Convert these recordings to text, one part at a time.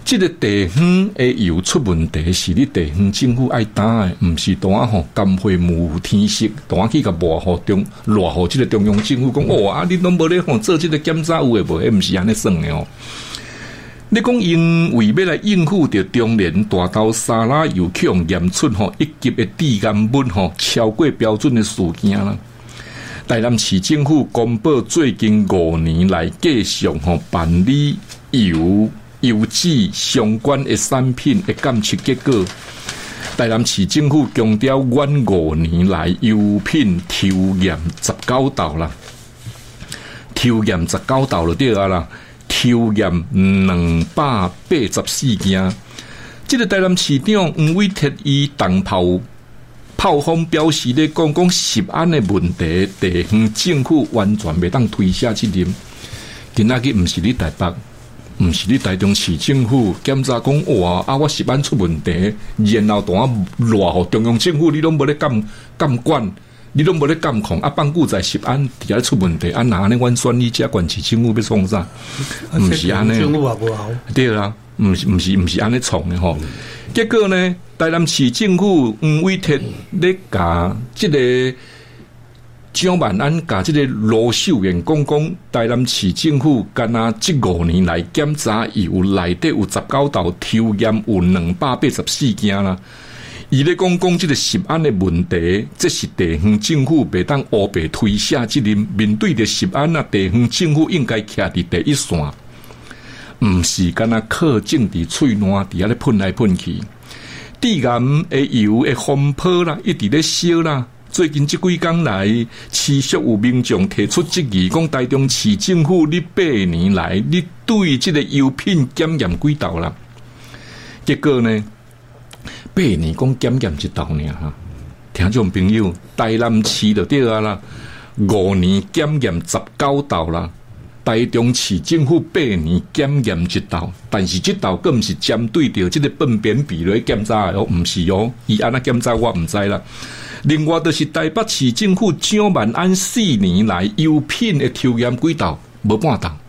这个地方的油出问题，是你地方政府爱打的，唔是当啊甘会无天色，当啊去甲落予这个中央政府讲你拢无咧做这个检查有诶无？唔是安尼算的哦。你讲因为要来应付着中联大刀沙拉油抢验出一级的低盐分超过标准的事件啦。台南市政府公布最近5年来继续办理油脂相关的产品的检测结果。台南市政府强调，阮5年来油品抽验19道啦，抽验19道就对啊啦。抽验284件，这个台南市长黄伟哲伊当炮轰表示咧，讲食安的问题，地方政府完全袂当推卸责任。今仔日毋是你台北，毋是你台中市政府检查讲我食安出问题，然后当落互中央政府，你拢无咧监管。你拢无咧监控放久在食安底下出问题，哪安尼阮选你遮县市政府要创啥？毋是安尼，对啦，毋是安尼创的吼。结果呢，台南市政府黄伟哲咧甲即个蒋万安甲即个罗秀燕讲，台南市政府干这5年来检查油内底有19道抽验有284件啦。伊咧讲这个食安的问题，这是地方政府袂当乌白推卸责任。面对着食安地方政府应该徛伫第一线，毋是干靠政治喙烂伫遐咧喷来喷去。低盐的油的风波啦，一直咧烧啦。最近这几天来，持续有民众提出质疑，讲台中市政府你8年来，你对这个油品检验几道啦？结果呢？8年讲检验一道呢哈，听众朋友，台南市就对啦，5年检验19道啦，台中市政府8年检验1道，但是这道更不是针对着这个粪便比来检查的不是哦，伊安那检查我唔知啦。另外就是台北市政府蒋万安4年来油品的抽验几道，无半道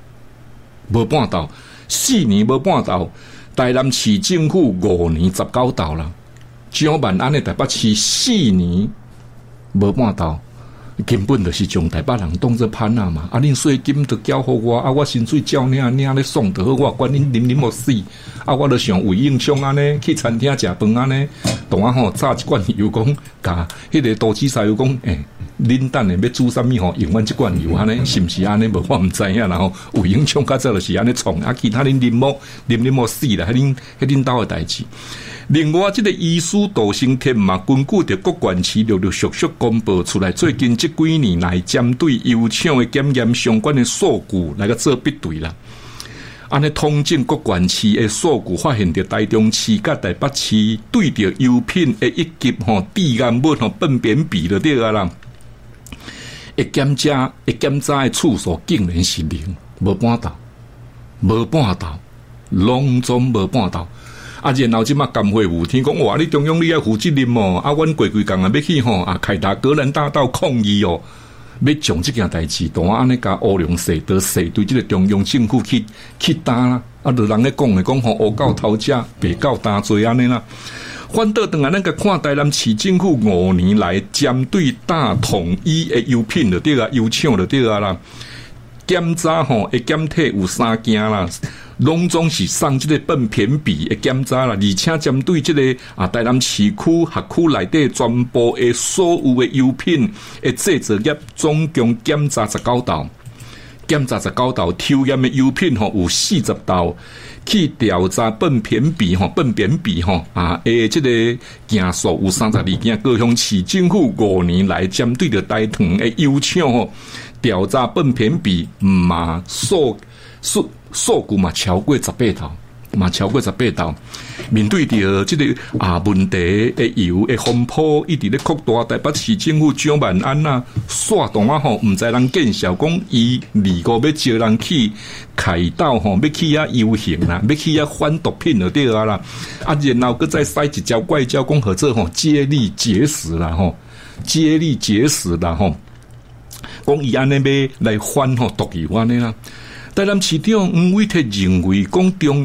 ，4年无半道。台南市政府5年19道啦，蒋万安的台北市4年无半道，根本就是将台北人当作潘啊嘛！恁税金就缴互我，我薪水照领咧送就好，我管恁啉莫死，我就想为应冲安尼去餐厅食饭安尼，当炸一罐油讲，甲迄个都市师又讲，恁等下要煮啥物用阮这罐油安尼，是毋是安尼？无我唔知影，然后为应冲较早就是安尼创，其他恁啉莫死啦，迄恁兜的代志。另外，这个医师杜成天嘛，根据着各县市陆陆续续公布出来，最近这几年来针对油厂的检验相关的数据来个做比对啦。安尼统整各县市的数据，发现着台中市甲台北市对着油品的一级低盐分粪便比就对啊啦。检查的次数竟然是0，无半道，拢总无半道。然后即马监会有天讲，你中央你要负责任哦。阮过几工要去凯达格兰大道抗议哦，要将这件代志当安尼甲乌龙洗对这个中央政府去打啦。就人咧讲乌狗头家，白狗打罪安尼啦。反倒当然咱个看台南市政府5年来针对大统一的油品就对啊，油厂就对啊啦。检查的检体有3件啦，拢总是送这个粪便比的检查啦，而且针对这个台南市区辖区内底全部的所有的油品的制作业，总共检查19道。抽验的油品有40道，去调查粪便比这个件数有32件。高雄市政府5年来针对着台糖的油厂调查粪便比嘛数据嘛超过18道，面对着这个问题的油的风波，一直咧扩大。台北市政府蒋万安刷动唔知人见笑讲伊25要招人去开刀要去游行啦，要去贩毒品就对啊啦。然后再塞一招怪招讲合作接力结石啦讲伊安尼要来贩毒油安尼啦。台南市长黄伟哲认为，讲中